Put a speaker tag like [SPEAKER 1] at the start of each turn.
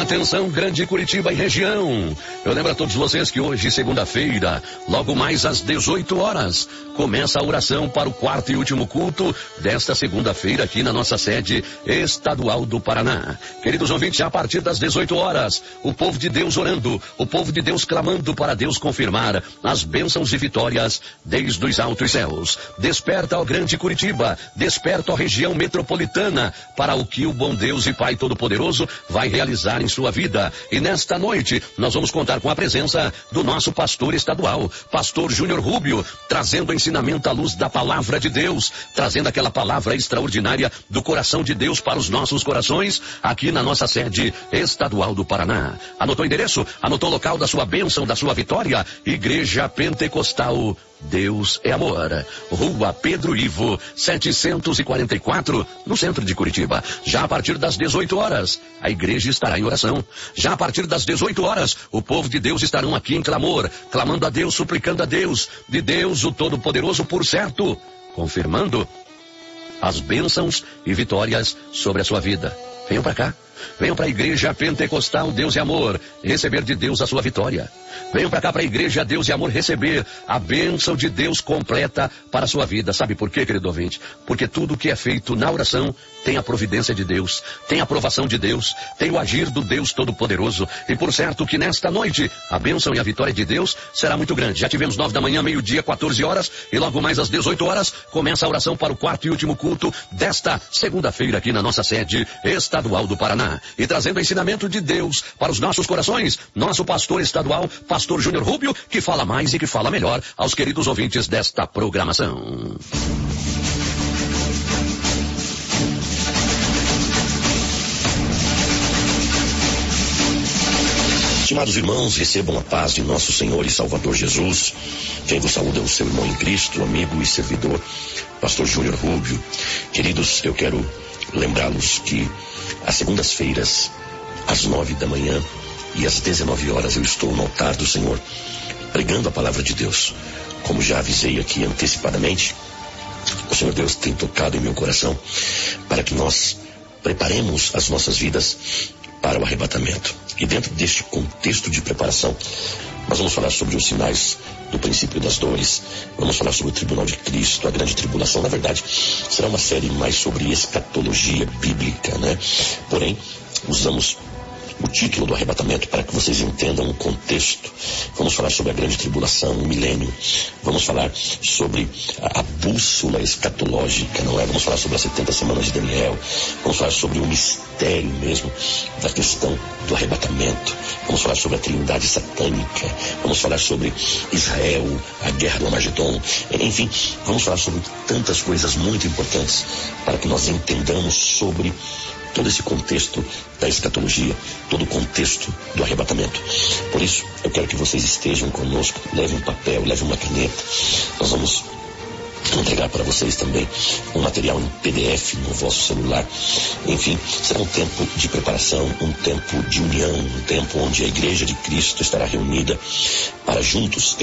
[SPEAKER 1] Atenção, Grande Curitiba e região. Eu lembro a todos vocês que hoje, segunda-feira, logo mais às 18 horas, começa a oração para o quarto e último culto desta segunda-feira aqui na nossa sede estadual do Paraná. Queridos ouvintes, a partir das 18 horas, o povo de Deus orando, o povo de Deus clamando para Deus confirmar as bênçãos e vitórias desde os altos céus. Desperta, ó Grande Curitiba, desperta, ó região metropolitana, para o que o bom Deus e Pai Todo-Poderoso vai realizar em sua vida. E nesta noite, nós vamos contar com a presença do nosso pastor estadual, pastor Júnior Rubio, trazendo ensinamento à luz da palavra de Deus, trazendo aquela palavra extraordinária do coração de Deus para os nossos corações, aqui na nossa sede estadual do Paraná. Anotou o endereço? Anotou o local da sua bênção, da sua vitória? Igreja Pentecostal Deus é Amor, Rua Pedro Ivo, 744, no centro de Curitiba. Já a partir das 18 horas, a igreja estará em oração. Já a partir das 18 horas, o povo de Deus estarão aqui em clamor, clamando a Deus, suplicando a Deus, de Deus o Todo-Poderoso, por certo, confirmando as bênçãos e vitórias sobre a sua vida. Venham para cá. Venham para a Igreja Pentecostal Deus e Amor receber de Deus a sua vitória. Venham para cá, para a Igreja Deus e Amor, receber a bênção de Deus completa para a sua vida. Sabe por quê, querido ouvinte? Porque tudo que é feito na oração tem a providência de Deus, tem a aprovação de Deus, tem o agir do Deus Todo-Poderoso. E por certo que nesta noite a bênção e a vitória de Deus será muito grande. Já tivemos 9 da manhã, meio-dia, 14 horas, e logo mais às 18 horas começa a oração para o quarto e último culto desta segunda-feira aqui na nossa sede estadual do Paraná. E trazendo ensinamento de Deus para os nossos corações, nosso pastor estadual, pastor Júnior Rubio, que fala mais e que fala melhor aos queridos ouvintes desta programação.
[SPEAKER 2] Estimados irmãos, recebam a paz de nosso Senhor e Salvador Jesus. Quem vos saúda é o seu irmão em Cristo, amigo e servidor, pastor Júnior Rubio. Queridos, eu quero lembrá-los que às segundas-feiras, às 9 da manhã e às 19 horas, eu estou no altar do Senhor, pregando a palavra de Deus. Como já avisei aqui antecipadamente, o Senhor Deus tem tocado em meu coração para que nós preparemos as nossas vidas para o arrebatamento. E dentro deste contexto de preparação, nós vamos falar sobre os sinais do princípio das dores, vamos falar sobre o tribunal de Cristo, a grande tribulação. Na verdade, será uma série mais sobre escatologia bíblica, né? Porém, usamos o título do arrebatamento para que vocês entendam o contexto. Vamos falar sobre a grande tribulação, o milênio. Vamos falar sobre a bússola escatológica, não é? Vamos falar sobre as 70 semanas de Daniel. Vamos falar sobre o mistério mesmo da questão do arrebatamento. Vamos falar sobre a trindade satânica. Vamos falar sobre Israel, a guerra do Armagedon. Enfim, vamos falar sobre tantas coisas muito importantes para que nós entendamos sobre todo esse contexto da escatologia, todo o contexto do arrebatamento. Por isso, eu quero que vocês estejam conosco, levem um papel, levem uma caneta. Nós vamos entregar para vocês também um material em PDF no vosso celular. Enfim, será um tempo de preparação, um tempo de união, um tempo onde a Igreja de Cristo estará reunida para juntos